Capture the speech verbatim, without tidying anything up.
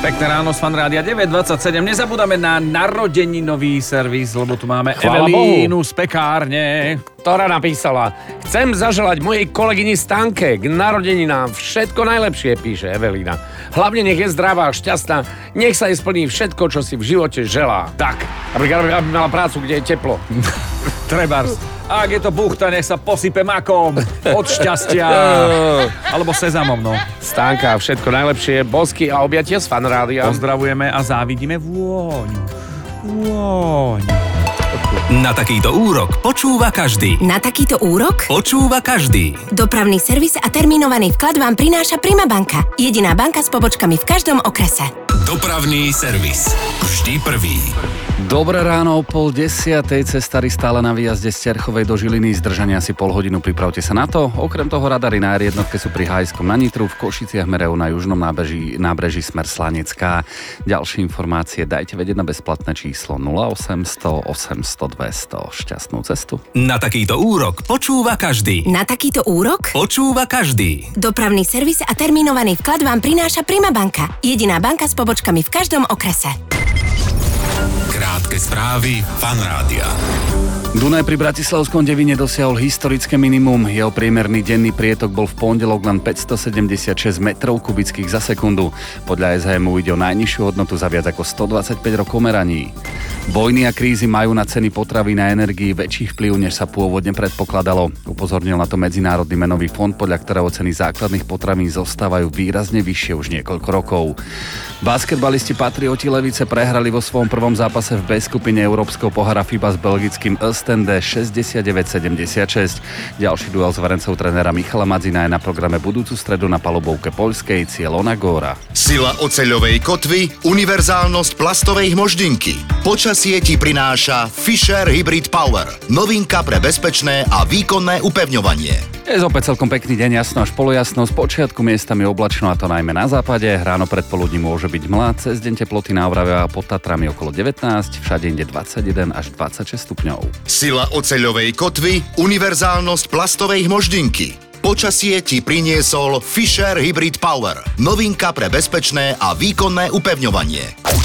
Pekné ráno z Fan Rádia deväť dvadsaťsedem. Nezabúdame na narodeninový servis, lebo tu máme Chvála Evelínu z pekárne. Ktorá napísala: Chcem zaželať mojej kolegyni Stanke k narodeninám všetko najlepšie, píše Evelína. Hlavne nech je zdravá a šťastná, nech sa jej splní všetko, čo si v živote želá. Tak. Aby, aby mala prácu, kde je teplo. Trebárs. Ak je to buchta, nech sa posype makom od šťastia. Alebo sezamom, no. Stanka, všetko najlepšie, bosky a objatia z Fan Rádia. Pozdravujeme a závidíme vôňu. Vôňu. Na takýto úrok počúva každý. Na takýto úrok Počúva každý. dopravný servis a termínovaný vklad vám prináša Prima banka. Jediná banka s pobočkami v každom okrese. Dopravný servis. Vždy prvý. Dobré ráno, o pol desiatej, cestári stále na výjazde z Terchovej do Žiliny, zdržania asi pol hodinu, pripravte sa na to. Okrem toho radary na er jednotke sú pri Hajskom na Nitru, v Košiciach merajú na južnom nábeží, nábreží smer Slanecká. Ďalšie informácie dajte vedieť na bezplatné číslo nula osemsto osemsto dvesto. Šťastnú cestu. Na takýto úrok počúva každý. Na takýto úrok Počúva každý. dopravný servis a termínovaný vklad vám prináša Prima banka. Jediná banka s pobočkami v každom okrese. Krátke správy Fan Rádia. Dunaj pri Bratislavskom Devine dosiahol historické minimum. Jeho priemerný denný prietok bol v pondelok len päťstosedemdesiatšesť metrov kubických za sekundu. Podľa es há em ide o najnižšiu hodnotu za viac ako stodvadsaťpäť rokov meraní. Vojny a krízy majú na ceny potravín a energií väčší vplyv, než sa pôvodne predpokladalo. Upozornil na to Medzinárodný menový fond, podľa ktorého ceny základných potravín zostávajú výrazne vyššie už niekoľko rokov. Basketbalisti Patrioti Levice prehrali vo svojom prvom zápase v B skupine Európskeho pohára FIBA s belgickým Ostende šesťdesiatdeväť sedemdesiatšesť. Ďalší duel s verencov trénera Michala Madzina je na programe budúcu stredu na palubovke poľskej Zielona Góra. Sila oceľovej kotvy, univerzálnosť plastovej hmoždinky. Počasie ti prináša Fisher Hybrid Power. Novinka pre bezpečné a výkonné upevňovanie. Je opäť celkom pekný deň, jasno až polojasno, z počiatku miestami oblačno, a to najmä na západe. Ráno predpoludní môže byť mlad, cez deň teploty na Orave a pod Tatrami okolo devätnásť, všade inde dvadsaťjeden až dvadsaťšesť stupňov. Sila oceľovej kotvy, univerzálnosť plastovej hmoždinky. Počasie ti priniesol Fisher Hybrid Power. Novinka pre bezpečné a výkonné upevňovanie.